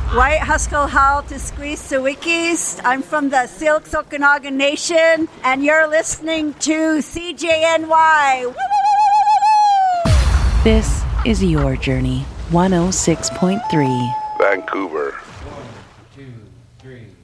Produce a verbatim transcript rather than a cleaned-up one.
White Haskell Hall to Squeeze Sawikis. I'm from the Silks Okanagan Nation, and you're listening to C J N Y. This is Your Journey, one oh six point three. Vancouver. One, two, three.